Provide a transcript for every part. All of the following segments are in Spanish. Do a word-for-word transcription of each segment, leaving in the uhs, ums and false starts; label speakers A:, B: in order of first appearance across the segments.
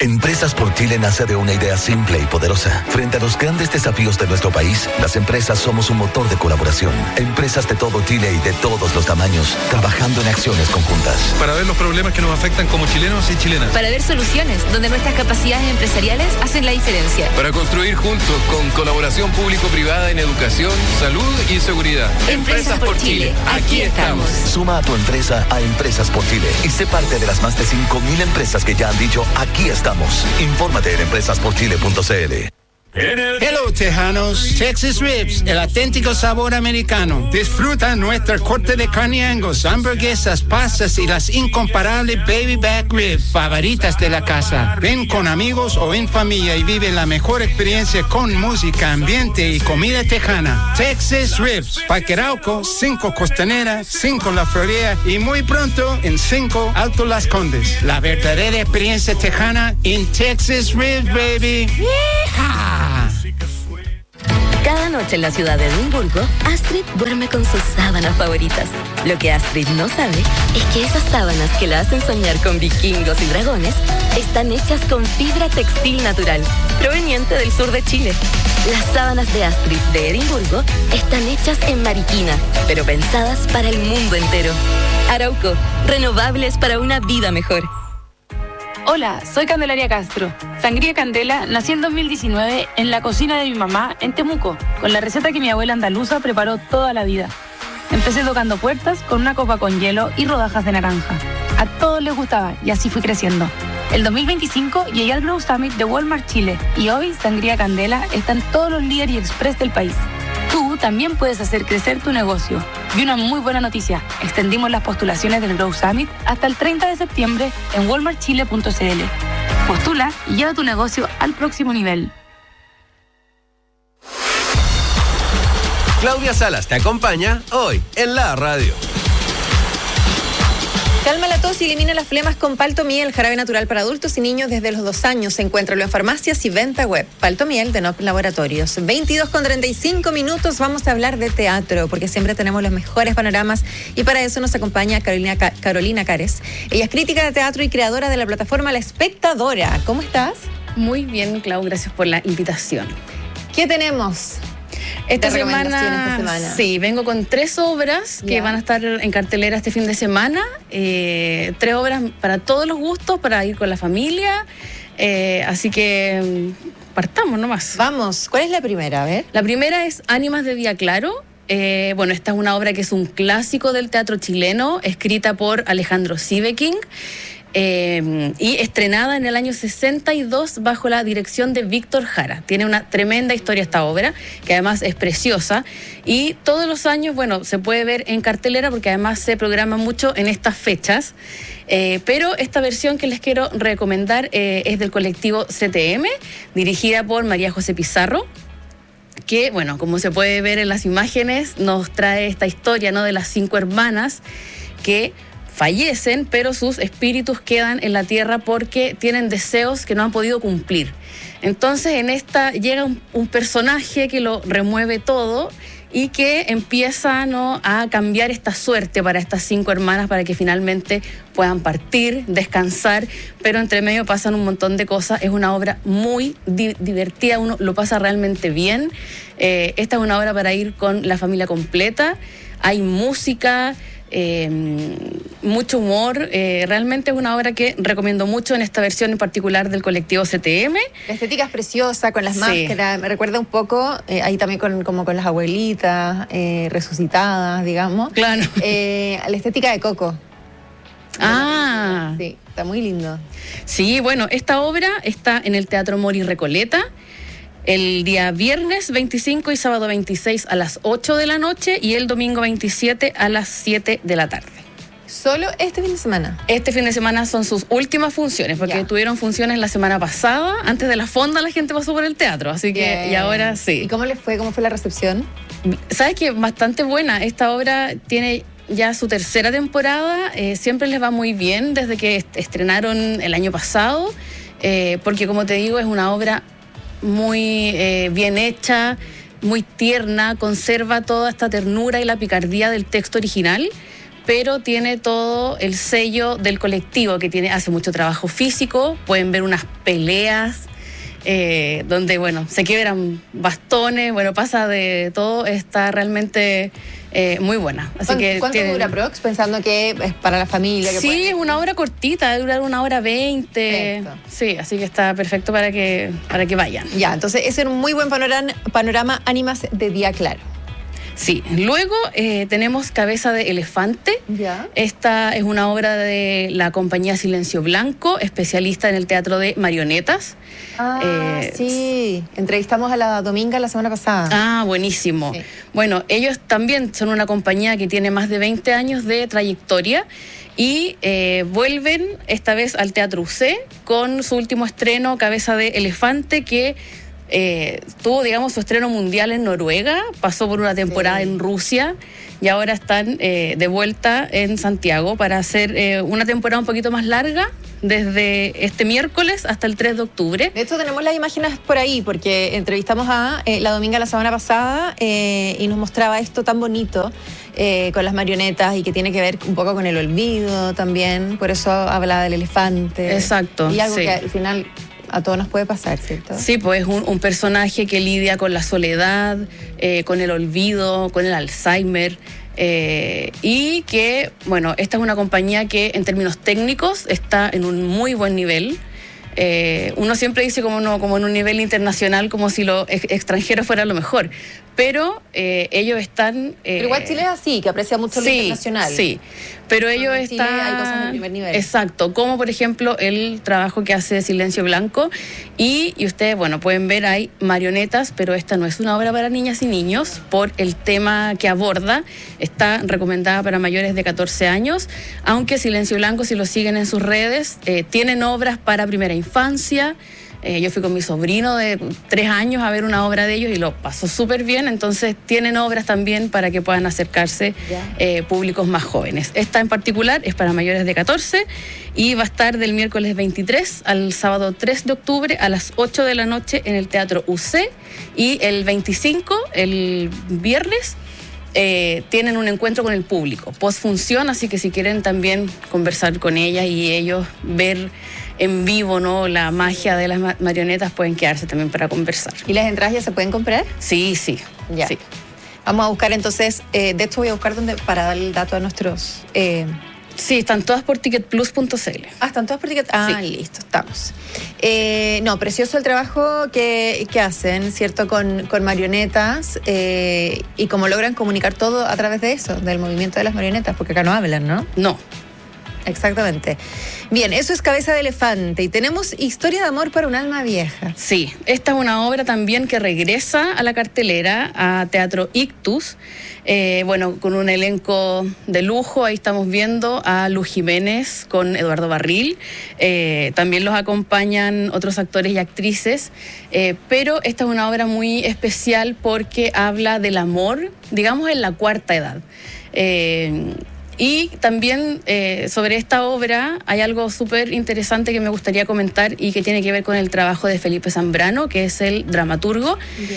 A: Empresas por Chile nace de una idea simple y poderosa. Frente a los grandes desafíos de nuestro país, las empresas somos un motor de colaboración. Empresas de todo Chile y de todos los tamaños, trabajando en acciones conjuntas.
B: Para ver los problemas que nos afectan como chilenos y chilenas.
C: Para ver soluciones donde nuestras capacidades empresariales hacen la diferencia.
D: Para construir juntos con colaboración público-privada en educación, salud y seguridad.
C: Empresas por Chile, aquí estamos.
A: Suma a tu empresa a Empresas por Chile y sé parte de las más de cinco mil empresas que ya han dicho aquí estamos. Infórmate en empresas por chile punto c l.
E: Hello, Tejanos. Texas Ribs, el auténtico sabor americano. Disfruta nuestra corte de carne Angus, hamburguesas, pastas y las incomparables baby back ribs favoritas de la casa. Ven con amigos o en familia y vive la mejor experiencia con música, ambiente y comida tejana. Texas Ribs, Parque Arauco, cinco Costanera, cinco La Florida y muy pronto en cinco Alto Las Condes. La verdadera experiencia tejana en Texas Ribs, baby. ¡Yeehaw!
C: Cada noche en la ciudad de Edimburgo, Astrid duerme con sus sábanas favoritas. Lo que Astrid no sabe es que esas sábanas que la hacen soñar con vikingos y dragones están hechas con fibra textil natural, proveniente del sur de Chile. Las sábanas de Astrid de Edimburgo están hechas en Mariquina, pero pensadas para el mundo entero. Arauco, renovables para una vida mejor.
F: Hola, soy Candelaria Castro. Sangría Candela nació en dos mil diecinueve en la cocina de mi mamá en Temuco, con la receta que mi abuela andaluza preparó toda la vida. Empecé tocando puertas con una copa con hielo y rodajas de naranja. A todos les gustaba y así fui creciendo. El dos mil veinticinco llegué al Grow Summit de Walmart Chile y hoy Sangría Candela está en todos los líderes y express del país. Tú también puedes hacer crecer tu negocio. Y una muy buena noticia, extendimos las postulaciones del Grow Summit hasta el treinta de septiembre en walmart chile punto c l. Postula y lleva tu negocio al próximo nivel.
D: Claudia Salas te acompaña hoy en la radio.
G: Calma la tos y elimina las flemas con Paltomiel, jarabe natural para adultos y niños desde los dos años. Encuéntralo en farmacias y venta web. Paltomiel de N O P Laboratorios. veintidós con treinta y cinco minutos, vamos a hablar de teatro, porque siempre tenemos los mejores panoramas y para eso nos acompaña Carolina, Carolina Cares. Ella es crítica de teatro y creadora de la plataforma La Espectadora. ¿Cómo estás?
H: Muy bien, Clau, gracias por la invitación.
G: ¿Qué tenemos?
H: Esta
G: de
H: semana,
G: esta semana,
H: sí, vengo con tres obras que
G: ya.
H: van a estar en cartelera este fin de semana. Eh, tres obras para todos los gustos, para ir con la familia. Eh, así que partamos nomás.
G: Vamos, ¿cuál es la primera? A ver.
H: La primera es Ánimas de Día Claro. Eh, bueno, esta es una obra que es un clásico del teatro chileno, escrita por Alejandro Sieveking. Eh, y estrenada en el año sesenta y dos bajo la dirección de Víctor Jara. Tiene una tremenda historia esta obra, que además es preciosa, y todos los años, bueno, se puede ver en cartelera porque además se programa mucho en estas fechas, eh, pero esta versión que les quiero recomendar eh, es del colectivo C T M, dirigida por María José Pizarro, que, bueno, como se puede ver en las imágenes, nos trae esta historia, ¿no?, de las cinco hermanas que fallecen, pero sus espíritus quedan en la tierra porque tienen deseos que no han podido cumplir. Entonces en esta llega un, un personaje que lo remueve todo y que empieza, ¿no?, a cambiar esta suerte para estas cinco hermanas para que finalmente puedan partir, descansar, pero entre medio pasan un montón de cosas. Es una obra muy di- divertida, uno lo pasa realmente bien. Eh, esta es una obra para ir con la familia completa. Hay música, Eh, mucho humor, eh, realmente es una obra que recomiendo mucho en esta versión en particular del colectivo C T M.
G: La estética es preciosa, con las
H: Sí.
G: máscaras, me recuerda un poco, eh, ahí también con, como con las abuelitas eh, resucitadas, digamos.
H: Claro.
G: Eh, la estética de Coco.
H: Ah.
G: Sí, está muy lindo.
H: Sí, bueno, esta obra está en el Teatro Mori Recoleta el día viernes veinticinco y sábado veintiséis a las ocho de la noche y el domingo veintisiete a las siete de la tarde.
G: ¿Solo este fin de semana?
H: Este fin de semana son sus últimas funciones, porque
G: Ya.
H: tuvieron funciones la semana pasada. Antes de la fonda la gente pasó por el teatro, así que
G: Bien.
H: y ahora sí.
G: ¿Y cómo les fue? ¿Cómo fue la recepción?
H: ¿Sabes qué? Bastante buena. Esta obra tiene ya su tercera temporada. Eh, siempre les va muy bien desde que est- estrenaron el año pasado, eh, porque como te digo, es una obra muy eh, bien hecha, muy tierna, conserva toda esta ternura y la picardía del texto original, pero tiene todo el sello del colectivo, que tiene hace mucho trabajo físico. Pueden ver unas peleas eh, donde, bueno, se quiebran bastones, bueno, pasa de todo. Está realmente eh, muy buena. Así
G: ¿Cuánto,
H: que
G: ¿cuánto
H: tienen...
G: dura Prox? Pensando que es para la familia. Que
H: sí,
G: pueden...
H: es una hora cortita, debe durar una hora veinte.
G: Perfecto.
H: Sí, así que está perfecto para que, para que vayan.
G: Ya, entonces ese es un muy buen panorama, panorama Ánimas de Día Claro.
H: Sí, luego eh, tenemos Cabeza de Elefante.
G: Ya.
H: Esta es una obra de la compañía Silencio Blanco, especialista en el teatro de marionetas.
G: Ah,
H: Eh,
G: sí. Entrevistamos a la Dominga la semana pasada.
H: Ah, buenísimo.
G: Sí.
H: Bueno, ellos también son una compañía que tiene más de veinte años de trayectoria y eh, vuelven esta vez al Teatro U C con su último estreno, Cabeza de Elefante, que eh, tuvo, digamos, su estreno mundial en Noruega, pasó por una temporada
G: Sí.
H: en Rusia y ahora están eh, de vuelta en Santiago para hacer eh, una temporada un poquito más larga, desde este miércoles hasta el tres de octubre.
G: De hecho, tenemos las imágenes por ahí, porque entrevistamos a eh, la Dominga la semana pasada eh, y nos mostraba esto tan bonito eh, con las marionetas y que tiene que ver un poco con el olvido también. Por eso hablaba del elefante.
H: Exacto,
G: Y algo
H: sí.
G: que al final a todos nos puede pasar, ¿cierto?
H: Sí, pues es un, un personaje que lidia con la soledad, eh, con el olvido, con el Alzheimer. Eh, y que, bueno, esta es una compañía que en términos técnicos está en un muy buen nivel. Eh, uno siempre dice como, no, como en un nivel internacional, como si lo ex- extranjero fuera lo mejor, pero eh, ellos están... Eh,
G: Pero igual Chile es así, que aprecia mucho lo
H: sí,
G: internacional.
H: Sí, pero ellos
G: en Chile
H: están...
G: hay cosas de primer nivel.
H: Exacto, como por ejemplo el trabajo que hace Silencio Blanco y, y ustedes, bueno, pueden ver hay marionetas, pero esta no es una obra para niñas y niños por el tema que aborda. Está recomendada para mayores de catorce años, aunque Silencio Blanco, si lo siguen en sus redes, eh, tienen obras para primera infancia. Eh, yo fui con mi sobrino de tres años a ver una obra de ellos y lo pasó súper bien, entonces tienen obras también para que puedan acercarse eh, públicos más jóvenes. Esta en particular es para mayores de catorce y va a estar del miércoles veintitrés al sábado tres de octubre a las ocho de la noche en el Teatro U C y el veinticinco, el viernes, Eh, tienen un encuentro con el público, postfunción, así que si quieren también conversar con ellas y ellos ver en vivo, ¿no?, la magia de las ma- marionetas, pueden quedarse también para conversar.
G: ¿Y las entradas ya se pueden comprar?
H: Sí, sí.
G: Ya.
H: Sí.
G: Vamos a buscar entonces, eh, de hecho voy a buscar donde, para dar el dato a nuestros... Eh,
H: Sí, están todas por ticket plus punto c l.
G: ah, están todas por ticket. Ah,
H: Sí.
G: listo, estamos. Eh, no, precioso el trabajo que, que hacen, ¿cierto? Con, con marionetas eh, y cómo logran comunicar todo a través de eso, del movimiento de las marionetas, porque acá no hablan, ¿no?
H: No.
G: Exactamente. Bien, eso es Cabeza de Elefante y tenemos Historia de Amor para un Alma Vieja.
H: Sí, esta es una obra también que regresa a la cartelera, a Teatro Ictus, eh, bueno, con un elenco de lujo. Ahí estamos viendo a Luz Jiménez con Eduardo Barril, eh, también los acompañan otros actores y actrices, eh, pero esta es una obra muy especial porque habla del amor, digamos, en la cuarta edad. Eh, Y también eh, sobre esta obra hay algo súper interesante que me gustaría comentar y que tiene que ver con el trabajo de Felipe Zambrano, que es el dramaturgo.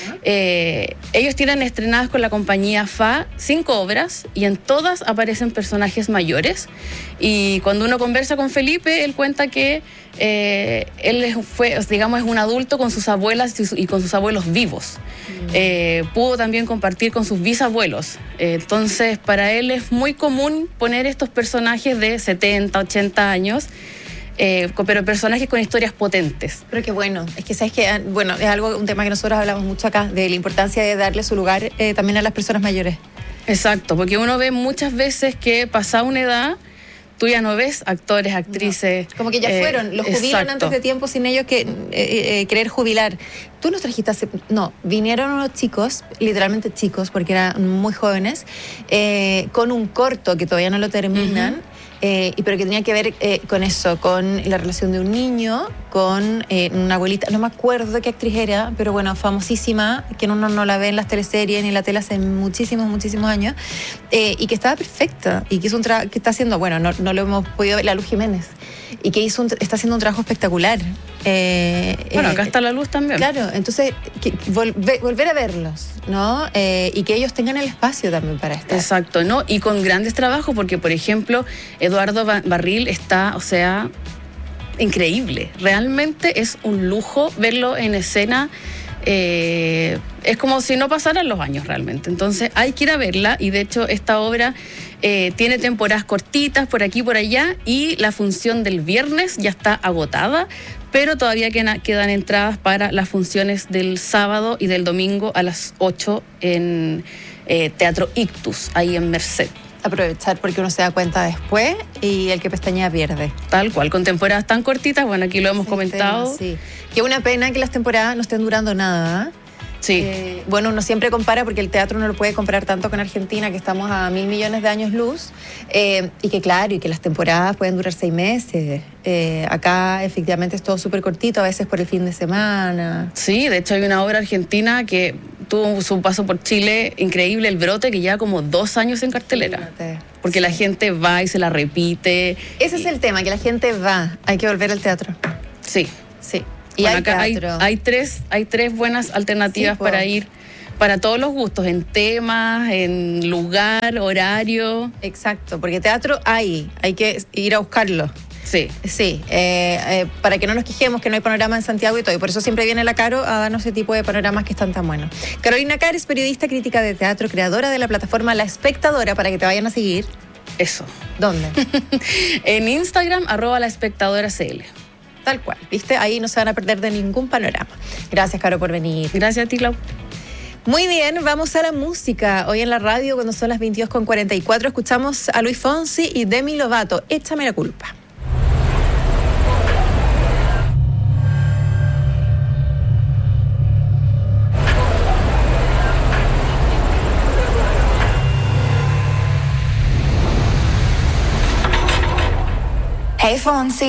H: Eh, ellos tienen estrenadas con la compañía F A cinco obras y en todas aparecen personajes mayores. Y cuando uno conversa con Felipe, él cuenta que eh, él es- fue, digamos, es un adulto con sus abuelas y, su- y con sus abuelos vivos. Eh, pudo también compartir con sus bisabuelos. Eh, entonces, para él es muy común poner estos personajes de setenta, ochenta años, eh, co- pero personajes con historias potentes.
G: Pero qué bueno, es que sabes que, ah, bueno, es algo, un tema que nosotros hablamos mucho acá, de la importancia de darle su lugar eh, también a las personas mayores.
H: Exacto, porque uno ve muchas veces que pasada una edad, tú ya no ves actores, actrices.
G: Como que ya
H: eh,
G: fueron, los jubilan
H: exacto.
G: antes de tiempo sin ellos que, eh, eh, querer jubilar. Tú nos trajiste hace... No, vinieron unos chicos, literalmente chicos, porque eran muy jóvenes, eh, con un corto que todavía no lo terminan, eh, y pero que tenía que ver eh, con eso, con la relación de un niño, con eh, una abuelita, no me acuerdo qué actriz era, pero bueno, famosísima, que uno no la ve en las teleseries ni en la tele hace muchísimos, muchísimos años, eh, y que estaba perfecta, y que, hizo un tra- que está haciendo, bueno, no, no lo hemos podido ver, la Luz Jiménez, y que hizo un, está haciendo un trabajo espectacular. Eh,
H: Bueno,
G: eh,
H: acá está la Luz también.
G: Claro, entonces que volve, volver a verlos, ¿no? Eh, y que ellos tengan el espacio también para estar.
H: Exacto, ¿no? Y con grandes trabajos, porque por ejemplo, Eduardo Barril está, o sea, increíble. Realmente es un lujo verlo en escena. Eh, es como si no pasaran los años realmente. Entonces hay que ir a verla, y de hecho esta obra eh, tiene temporadas cortitas por aquí y por allá, y la función del viernes ya está agotada, pero todavía quedan entradas para las funciones del sábado y del domingo a las ocho en eh, Teatro Ictus, ahí en Merced.
G: Aprovechar porque uno se da cuenta después y el que pestañea pierde.
H: Tal cual, con temporadas tan cortitas, bueno, aquí lo hemos
G: Sí,
H: comentado.
G: tema, sí. Qué una pena que las temporadas no estén durando nada, ¿eh?
H: Sí.
G: Eh, bueno, uno siempre compara porque el teatro no lo puede comparar tanto con Argentina, que estamos a mil millones de años luz, eh, y que claro, y que las temporadas pueden durar seis meses. Eh, acá efectivamente es todo súper cortito, a veces por el fin de semana.
H: Sí, de hecho hay una obra argentina que tuvo su paso por Chile increíble, El Brote, que lleva como dos años en cartelera.
G: Fíjate.
H: Porque
G: Sí.
H: la gente va y se la repite.
G: Ese es el tema, que la gente va, hay que volver al teatro.
H: Sí.
G: Sí. Y
H: Bueno,
G: hay
H: acá hay,
G: teatro.
H: hay, tres, hay tres buenas alternativas
G: Sí, po.
H: para ir, para todos los gustos, en temas, en lugar, horario.
G: Exacto, porque teatro hay, hay que ir a buscarlo.
H: Sí.
G: Sí, eh, eh, para que no nos quejemos que no hay panorama en Santiago y todo, y por eso siempre viene la Caro a darnos ese tipo de panoramas que están tan buenos. Carolina Carr es periodista, crítica de teatro, creadora de la plataforma La Espectadora, para que te vayan a seguir.
H: Eso.
G: ¿Dónde?
H: En Instagram, arroba la espectadora C L.
G: Tal cual, ¿viste? Ahí no se van a perder de ningún panorama. Gracias, Caro, por venir.
H: Gracias a ti, Clau.
G: Muy bien, vamos a la música. Hoy en la radio, cuando son las veintidós con cuarenta y cuatro, escuchamos a Luis Fonsi y Demi Lovato, Échame la culpa.
I: Hey Fonsi.